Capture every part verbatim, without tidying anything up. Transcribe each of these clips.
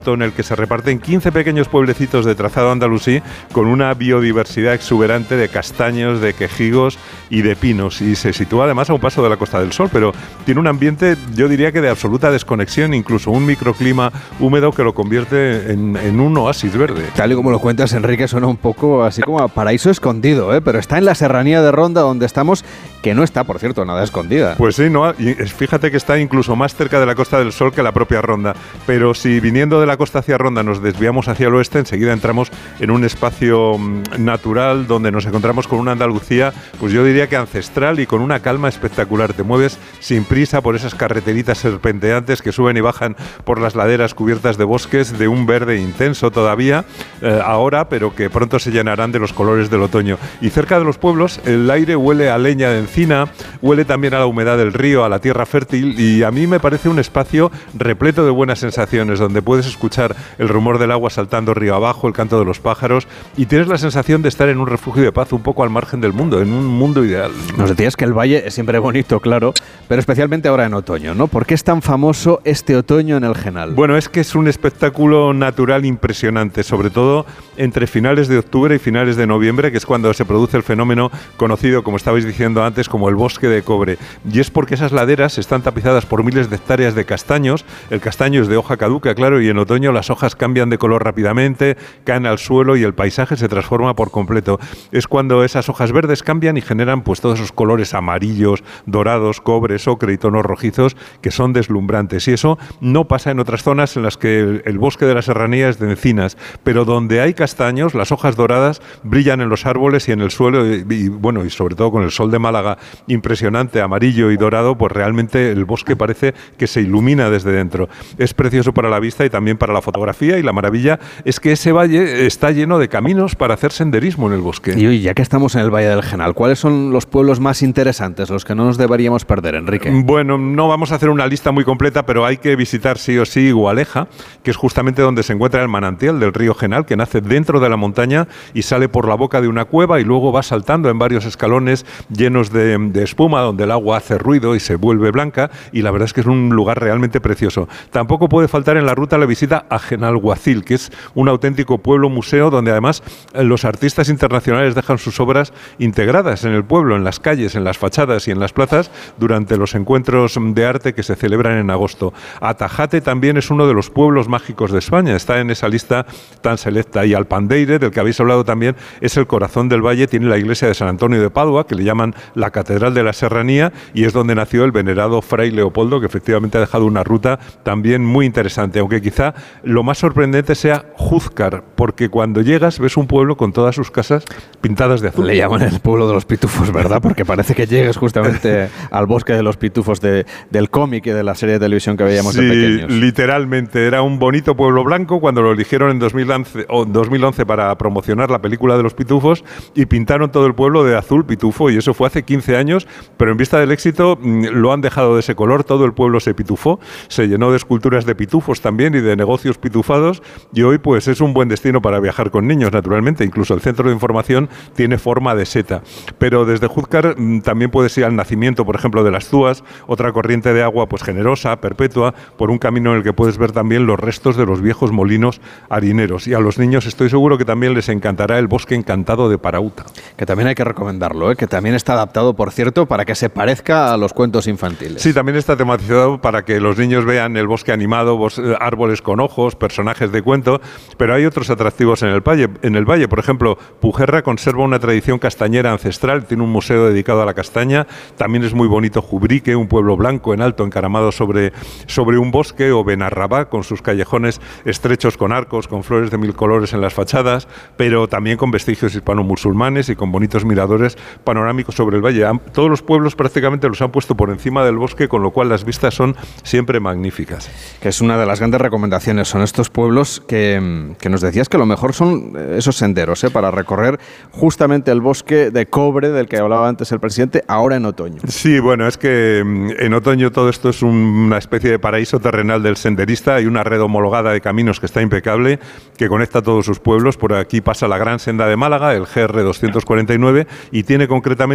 en el que se reparten quince pequeños pueblecitos de trazado andalusí con una biodiversidad exuberante de castaños, de quejigos y de pinos, y se sitúa además a un paso de la Costa del Sol, pero tiene un ambiente, yo diría que de absoluta desconexión, incluso un microclima húmedo que lo convierte en, en un oasis verde. Tal y como lo cuentas, Enrique, suena un poco así como a paraíso escondido, ¿eh? Pero está en la serranía de Ronda donde estamos, que no está, por cierto, nada escondida. Pues sí, no, y fíjate que está incluso más cerca de la Costa del Sol que la propia Ronda, pero si viniendo de la costa hacia Ronda nos desviamos hacia el oeste, enseguida entramos en un espacio natural donde nos encontramos con una Andalucía, pues yo diría que ancestral y con una calma espectacular. Te mueves sin prisa por esas carreteritas serpenteantes que suben y bajan por las laderas cubiertas de bosques de un verde intenso todavía eh, ahora, pero que pronto se llenarán de los colores del otoño. Y cerca de los pueblos el aire huele a leña de encina, huele también a la humedad del río, a la tierra fértil, y a mí me parece un espacio repleto de buenas sensaciones, donde puedes escuchar el rumor del agua saltando río abajo, el canto de los pájaros, y tienes la sensación de estar en un refugio de paz un poco al margen del mundo, en un mundo ideal. Nos decías que el valle es siempre bonito, claro, pero especialmente ahora en otoño, ¿no? ¿Por qué es tan famoso este otoño en el Genal? Bueno, es que es un espectáculo natural impresionante, sobre todo entre finales de octubre y finales de noviembre, que es cuando se produce el fenómeno conocido, como estabais diciendo antes, como el bosque de cobre. Y es porque esas laderas están tapizadas por miles de hectáreas de castaños. El castaño es de hoja caduca, claro, y en otoño las hojas cambian de color rápidamente, caen al suelo y el paisaje se transforma por completo. Es cuando esas hojas verdes cambian y generan pues todos esos colores amarillos, dorados, cobre, ocre y tonos rojizos que son deslumbrantes. Y eso no pasa en otras zonas en las que el, el bosque de la serranía es de encinas, pero donde hay castaños, las hojas doradas brillan en los árboles y en el suelo y, y bueno, y sobre todo con el sol de Málaga impresionante, amarillo y dorado, pues realmente el bosque parece que se ilumina desde dentro. Es precioso para la vista y también para la fotografía, y la maravilla es que ese valle está lleno de caminos para hacer senderismo en el bosque. Y hoy, ya que estamos en el Valle del Genal, ¿cuáles son los pueblos más interesantes, los que no nos deberíamos perder, Enrique? Bueno, no vamos a hacer una lista muy completa, pero hay que visitar sí o sí Gualeja, que es justamente donde se encuentra el manantial del río Genal, que nace dentro de la montaña y sale por la boca de una cueva y luego va saltando en varios escalones llenos de, de espuma, donde el agua hace ruido y se vuelve blanca, y la verdad es que es un lugar realmente precioso. Tampoco puede faltar en la ruta la visita a Genalguacil, que es un auténtico pueblo museo donde además los artistas internacionales dejan sus obras integradas en el pueblo, en las calles, en las fachadas y en las plazas durante los encuentros de arte que se celebran en agosto. Atajate también es uno de los pueblos mágicos de España, está en esa lista tan selecta. Y Alpandeire, del que habéis hablado también, es el corazón del valle, tiene la iglesia de San Antonio de Padua, que le llaman la Catedral de la Serranía, y es donde nació el venerado Fray Leopoldo, que efectivamente ha dejado una ruta también muy interesante, aunque quizá lo más sorprendente sea Júzcar, porque cuando llegas ves un pueblo con todas sus casas pintadas de azul. Le llaman el pueblo de los pitufos, ¿verdad? Porque parece que llegues justamente al bosque de los pitufos de, del cómic y de la serie de televisión que veíamos sí, de pequeños. Literalmente, era un bonito pueblo blanco cuando lo eligieron en dos mil once, o dos mil once para promocionar la película de los pitufos, y pintaron todo el pueblo de azul pitufo, y eso fue hace quince años, pero en vista del éxito lo han dejado de ese color, todo el pueblo se pitufó, se llenó de esculturas de pitufos también y de negocios pitufados, y hoy pues es un buen destino para viajar con niños, naturalmente. Incluso el centro de información tiene forma de seta. Pero desde Júzcar también puedes ir al nacimiento, por ejemplo, de las Zúas, otra corriente de agua pues generosa, perpetua, por un camino en el que puedes ver también los restos de los viejos molinos harineros. Y a los niños estoy seguro que también les encantará el bosque encantado de Parauta. Que también hay que recomendarlo, ¿eh? Que también está adaptado, por cierto, para que se parezca a los cuentos infantiles. Sí, también está tematizado para que los niños vean el bosque animado, bos- árboles con ojos, personajes de cuento, pero hay otros atractivos en el valle. En el valle, por ejemplo, Pujerra conserva una tradición castañera ancestral, tiene un museo dedicado a la castaña. También es muy bonito Jubrique, un pueblo blanco en alto encaramado sobre, sobre un bosque, o Benarrabá, con sus callejones estrechos con arcos, con flores de mil colores en las fachadas, pero también con vestigios hispano-musulmanes y con bonitos miradores panorámicos sobre el valle. Todos los pueblos prácticamente los han puesto por encima del bosque, con lo cual las vistas son siempre magníficas. Que es una de las grandes recomendaciones, son estos pueblos que, que nos decías que lo mejor son esos senderos, ¿eh? Para recorrer justamente el bosque de cobre del que hablaba antes el presidente, ahora en otoño. Sí, bueno, es que en otoño todo esto es un, una especie de paraíso terrenal del senderista. Hay una red homologada de caminos que está impecable, que conecta a todos sus pueblos. Por aquí pasa la gran senda de Málaga, el G R doscientos cuarenta y nueve, y tiene concretamente su etapa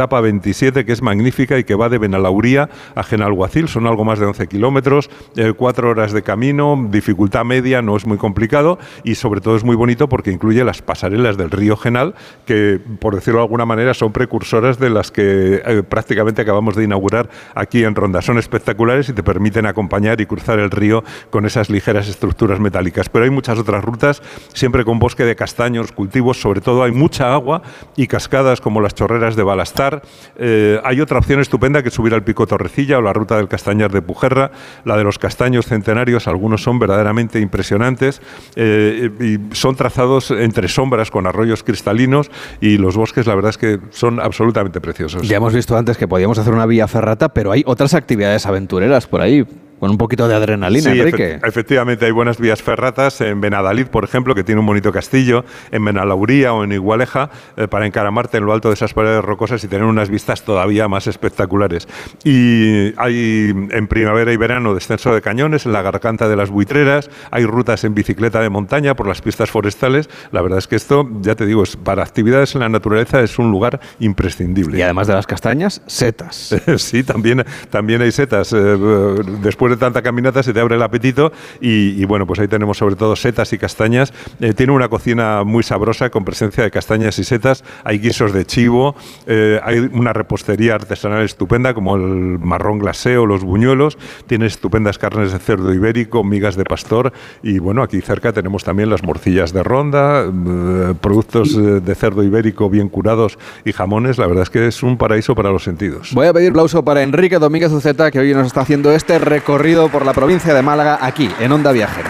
etapa veintisiete, que es magnífica y que va de Benalauría a Genalhuacil, son algo más de once kilómetros, eh, cuatro horas de camino, dificultad media, no es muy complicado y sobre todo es muy bonito porque incluye las pasarelas del río Genal, que por decirlo de alguna manera son precursoras de las que eh, prácticamente acabamos de inaugurar aquí en Ronda. Son espectaculares y te permiten acompañar y cruzar el río con esas ligeras estructuras metálicas. Pero hay muchas otras rutas, siempre con bosque de castaños, cultivos, sobre todo hay mucha agua y cascadas como las chorreras de Balastar. Eh, hay otra opción estupenda que es subir al Pico Torrecilla o la ruta del Castañar de Pujerra, la de los castaños centenarios, algunos son verdaderamente impresionantes eh, y son trazados entre sombras con arroyos cristalinos y los bosques la verdad es que son absolutamente preciosos. Ya hemos visto antes que podíamos hacer una vía ferrata, pero hay otras actividades aventureras por ahí. Con un poquito de adrenalina, sí, Enrique. Efe- efectivamente, hay buenas vías ferratas en Benadalid, por ejemplo, que tiene un bonito castillo, en Benalauría o en Igualeja, eh, para encaramarte en lo alto de esas paredes rocosas y tener unas vistas todavía más espectaculares. Y hay en primavera y verano descenso de cañones en la Garganta de las Buitreras, hay rutas en bicicleta de montaña por las pistas forestales. La verdad es que esto, ya te digo, es, para actividades en la naturaleza es un lugar imprescindible. Y además de las castañas, setas. Sí, también, también hay setas. Eh, después de tanta caminata se te abre el apetito y, y bueno, pues ahí tenemos sobre todo setas y castañas. Eh, tiene una cocina muy sabrosa con presencia de castañas y setas. Hay guisos de chivo, eh, hay una repostería artesanal estupenda como el marrón glacé o los buñuelos. Tiene estupendas carnes de cerdo ibérico, migas de pastor y bueno, aquí cerca tenemos también las morcillas de Ronda, eh, productos eh, de cerdo ibérico bien curados y jamones. La verdad es que es un paraíso para los sentidos. Voy a pedir aplauso para Enrique Domínguez Uceta, que hoy nos está haciendo este recorrido por la provincia de Málaga, aquí, en Onda Viajera.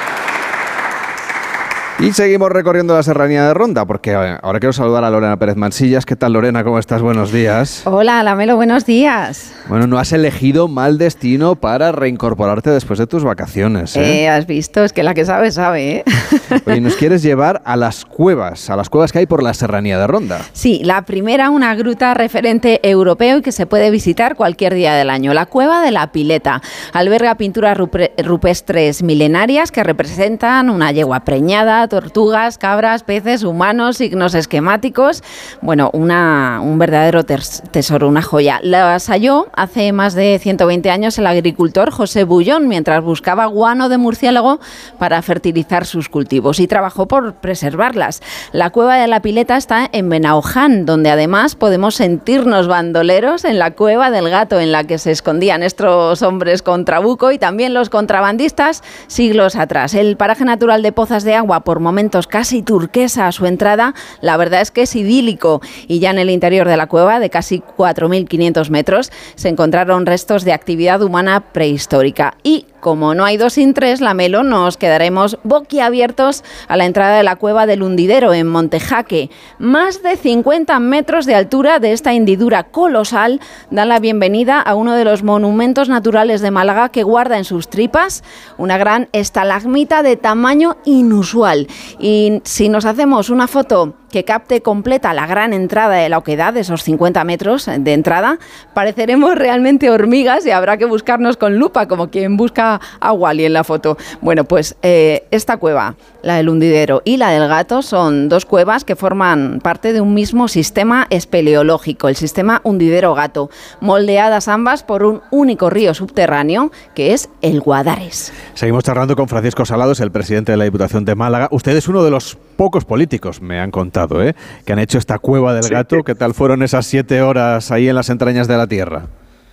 Y seguimos recorriendo la serranía de Ronda, porque ahora quiero saludar a Lorena Pérez Mansillas. ¿Qué tal, Lorena? ¿Cómo estás? Buenos días. Hola, Lamelo, buenos días. Bueno, no has elegido mal destino para reincorporarte después de tus vacaciones, ¿eh? Eh, has visto, es que la que sabe, sabe, ¿eh? Oye, nos quieres llevar a las cuevas, a las cuevas que hay por la serranía de Ronda. Sí, la primera, una gruta referente europeo y que se puede visitar cualquier día del año. La Cueva de la Pileta. Alberga pinturas rupestres milenarias que representan una yegua preñada, tortugas, cabras, peces, humanos, signos esquemáticos. Bueno, una, un verdadero tesoro, una joya. Las halló hace más de ciento veinte años el agricultor José Bullón mientras buscaba guano de murciélago para fertilizar sus cultivos y trabajó por preservarlas. La Cueva de la Pileta está en Benaoján, donde además podemos sentirnos bandoleros en la Cueva del Gato, en la que se escondían estos hombres con trabuco y también los contrabandistas siglos atrás. El paraje natural de Pozas de Agua, por momentos casi turquesa a su entrada, la verdad es que es idílico, y ya en el interior de la cueva, de casi cuatro mil quinientos metros, se encontraron restos de actividad humana prehistórica. Y como no hay dos sin tres, Lamelo, nos quedaremos boquiabiertos a la entrada de la Cueva del Hundidero en Montejaque. Más de cincuenta metros de altura de esta hendidura colosal dan la bienvenida a uno de los monumentos naturales de Málaga, que guarda en sus tripas una gran estalagmita de tamaño inusual. Y si nos hacemos una foto que capte completa la gran entrada de la oquedad, de esos cincuenta metros de entrada, pareceremos realmente hormigas y habrá que buscarnos con lupa, como quien busca a Wally en la foto. Bueno, pues eh, esta cueva, la del Hundidero y la del Gato, son dos cuevas que forman parte de un mismo sistema espeleológico, el sistema Hundidero-Gato, moldeadas ambas por un único río subterráneo, que es el Guadares. Seguimos charlando con Francisco Salados, el presidente de la Diputación de Málaga. Usted es uno de los pocos políticos, me han contado, ¿eh?, que han hecho esta Cueva del Gato. ¿Qué tal fueron esas siete horas ahí en las entrañas de la tierra?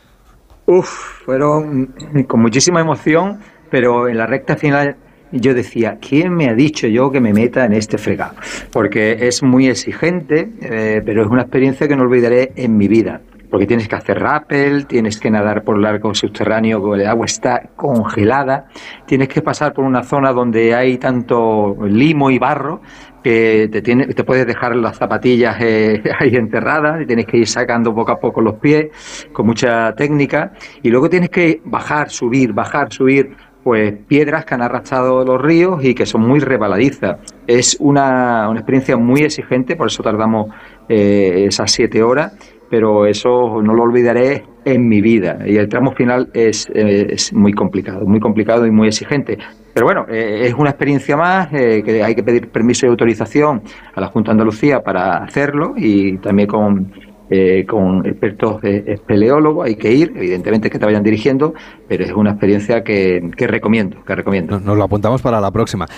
Uf, fueron con muchísima emoción, pero en la recta final yo decía, ¿quién me ha dicho yo que me meta en este fregado? Porque es muy exigente, eh, pero es una experiencia que no olvidaré en mi vida. Porque tienes que hacer rappel, tienes que nadar por el arco subterráneo, porque el agua está congelada, tienes que pasar por una zona donde hay tanto limo y barro que te, tiene, te puedes dejar las zapatillas eh, ahí enterradas y tienes que ir sacando poco a poco los pies con mucha técnica, y luego tienes que bajar, subir, bajar, subir, pues piedras que han arrastrado los ríos y que son muy rebaladizas. Es una, una experiencia muy exigente, por eso tardamos eh, esas siete horas, pero eso no lo olvidaré en mi vida. Y el tramo final es, eh, es muy complicado, muy complicado y muy exigente. Pero bueno, eh, es una experiencia más, eh, que hay que pedir permiso y autorización a la Junta de Andalucía para hacerlo, y también con, eh, con expertos eh, espeleólogos, hay que ir, evidentemente que te vayan dirigiendo, pero es una experiencia que, que recomiendo, que recomiendo. Nos, nos lo apuntamos para la próxima.